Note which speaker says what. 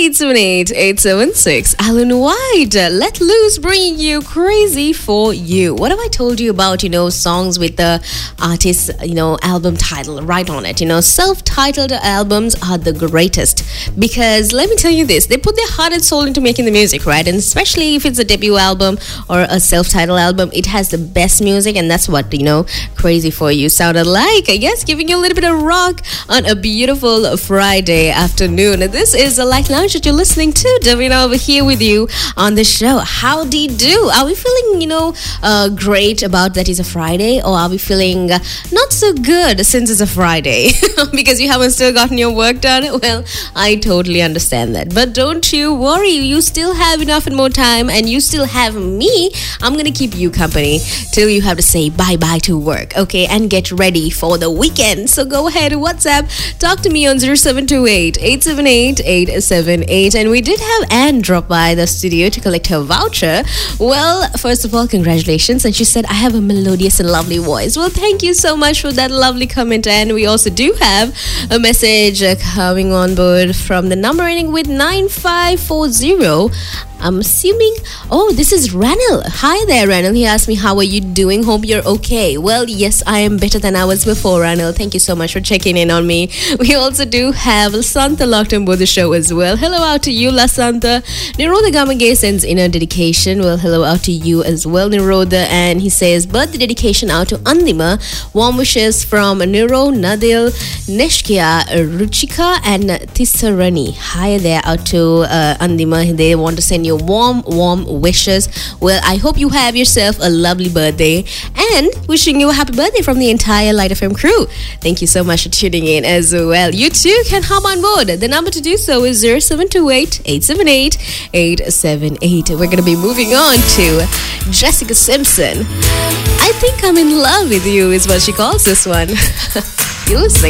Speaker 1: 878-876. Alan White, Let Loose, bringing you Crazy for You. What have I told you about, songs with the artist's, album title right on it? Self-titled albums are the greatest because let me tell you this, they put their heart and soul into making the music, right? And especially if it's a debut album or a self-titled album, it has the best music, and that's what, Crazy for You sounded like. I guess giving you a little bit of rock on a beautiful Friday afternoon. This is a Light Lounge that you're listening to. Davina over here with you on the show. Howdy do? Are we feeling, great about that it's a Friday, or are we feeling not so good since it's a Friday because you haven't still gotten your work done? Well, I totally understand that. But don't you worry. You still have enough and more time, and you still have me. I'm going to keep you company till you have to say bye-bye to work, okay? And get ready for the weekend. So go ahead, WhatsApp, talk to me on 0728-878-878. And we did have Anne drop by the studio to collect her voucher. Well, first of all, congratulations. And she said, I have a melodious and lovely voice. Well, thank you so much for that lovely comment. And we also do have a message coming on board from the number ending with 9540. I'm assuming, this is Ranil. Hi there, Ranil. He asked me, how are you doing? Hope you're okay. Well, yes, I am better than I was before, Ranil. Thank you so much for checking in on me. We also do have Lasanta locked on board the show as well. Hello out to you, Lasanta. Nirodha Gamage sends in a dedication. Well, hello out to you as well, Nirodha. And he says, birthday dedication out to Andima. Warm wishes from Niro, Nadil, Neshkia, Ruchika, and Tisarani. Hi there out to Andima. They want to send you warm wishes. Well, I hope you have yourself a lovely birthday, and wishing you a happy birthday from the entire Light FM crew. Thank you so much for tuning in as well. You too can hop on board. The number to do so is 0728-878-878. We're going to be moving on to Jessica Simpson. I think I'm in love with you is what she calls this one. You're listening